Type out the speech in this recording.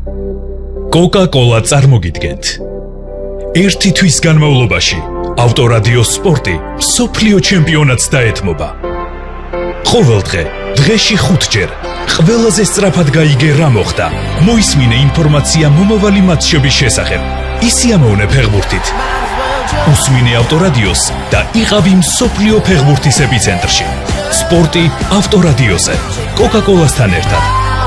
Coca-Cola წარმოგიდგენთ. ერთი თვის განმავლობაში ავტორადიო სპორტი მსოფლიო ჩემპიონატს დაეთმობა. ყოველდღე, დღეში 5-ჯერ, ყველაზე სწრაფად გაიგე რა მოხდა. მოისმინე ინფორმაცია მომავალი მატჩების შესახებ. ისიამოვნე ფეხბურთით. უსმინე ავტორადიოს და იყავი მსოფლიო ფეხბურთის ეპიცენტრში. სპორტი ავტორადიოზე. Coca-Cola-სთან ერთად.